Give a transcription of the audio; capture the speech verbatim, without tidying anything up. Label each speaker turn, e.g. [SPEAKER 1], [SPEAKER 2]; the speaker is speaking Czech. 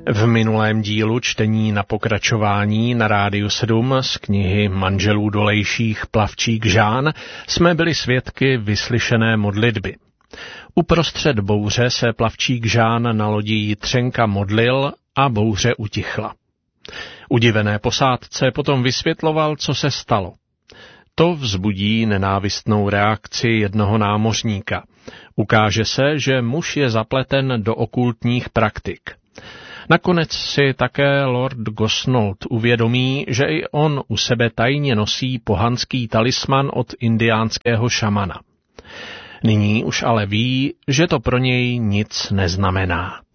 [SPEAKER 1] V minulém dílu čtení na pokračování na Rádiu sedm z knihy Manželů Dolejších Plavčík Žán jsme byli svědky vyslyšené modlitby. Uprostřed bouře se plavčík Žán na lodi Jitřenka modlil a bouře utichla. Udivené posádce potom vysvětloval, co se stalo. To vzbudí nenávistnou reakci jednoho námořníka. Ukáže se, že muž je zapleten do okultních praktik. Nakonec si také Lord Gosnold uvědomí, že i on u sebe tajně nosí pohanský talisman od indiánského šamana. Nyní už ale ví, že to pro něj nic neznamená.